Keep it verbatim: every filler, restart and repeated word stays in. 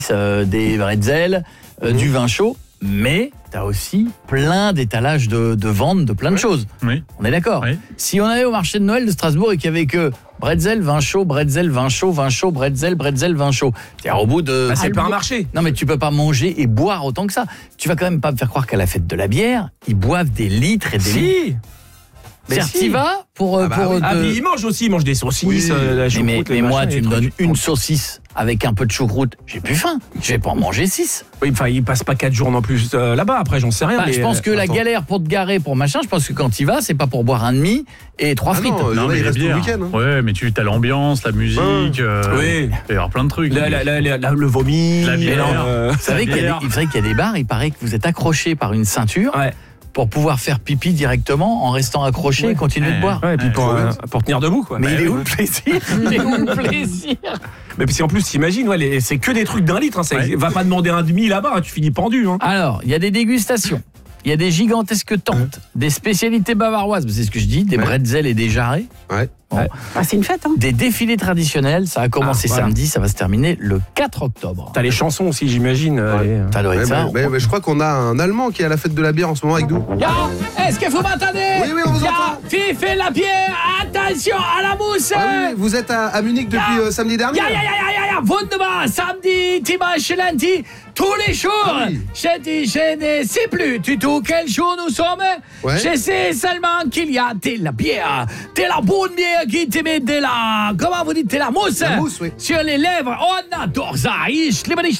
euh, des bretzels, euh, mmh. du vin chaud, mais t'as aussi plein d'étalages de, de vente de plein de oui. choses. Oui. On est d'accord. Oui. Si on allait au marché de Noël de Strasbourg et qu'il y avait que bretzel, vin chaud, bretzel, vin chaud, vin chaud, bretzel, bretzel, vin chaud. C'est-à-dire au bout de... Bah, c'est pas un marché. Non mais tu peux pas manger et boire autant que ça. Tu vas quand même pas me faire croire qu'à la fête de la bière, ils boivent des litres et des si. litres. Certes, si. t'y vas pour... Ah, bah, pour oui. de... ah puis ils mangent aussi, ils mangent des saucisses, oui. euh, la choucroute, Mais, mais, mais moi, machins, tu me donnes trucs. une saucisse avec un peu de choucroute, j'ai plus faim. Je vais pas en manger six. Oui, enfin, ils passent pas quatre jours non plus euh, là-bas, après, j'en sais rien. Bah, mais, je pense que euh, la attends. galère pour te garer, pour machin, je pense que quand tu y vas, c'est pas pour boire un demi et trois Ah frites. non, Non, là, mais il les reste tout le bières. week-end. Hein. Ouais, mais tu as l'ambiance, la musique, Hum. euh, Oui. il va y avoir plein de trucs. La- la- la- la- la- le vomi, La bière. mais non, euh, Vous savez qu'il y, a bière. des- vous savez qu'il y a des bars, il paraît que vous êtes accroché par une ceinture ouais. pour pouvoir faire pipi directement en restant accroché Ouais. et continuer Ouais. de boire. Ouais, et puis Ouais, pour, faut euh, mettre. pour tenir debout, quoi. Mais Bah, il est ouais. où le plaisir Il est où le plaisir Mais puis en plus, t'imagines, ouais, les- c'est que des trucs d'un litre. Hein, ça- Ouais. Va pas demander un demi là-bas, hein, tu finis pendu. Hein. Alors, il y a des dégustations. Il y a des gigantesques tentes, des spécialités bavaroises, c'est ce que je dis, des Ouais. bretzels et des jarrets. Ouais. Bon. Ah, c'est une fête, hein. Des défilés traditionnels, ça a commencé Ah, voilà. samedi, ça va se terminer le quatre octobre. T'as les chansons aussi, j'imagine. euh, Ouais. les, euh, Ça doit être Ouais, ça. mais, mais- mais je crois qu'on a un Allemand qui est à la fête de la bière en ce moment avec nous. Ya, est-ce que vous m'entendez? Oui, oui, on vous Ya, entend. Fifi et la pierre, attention à la mousse. Ah oui, oui, vous êtes à, à Munich depuis Ya. euh, samedi dernier. Ya, ya, ya, ya, ya, ya, wunderbar, samedi, dimanche, lundi, tous les jours. Ah oui. Je dis, je ne sais plus du tout quel jour nous sommes. Ouais. Je sais seulement qu'il y a de la bière, de la bonne bière qui te met de la, comment vous dites, de la mousse. La mousse, oui. Sur les lèvres, on adore ça. Ich liebe dich.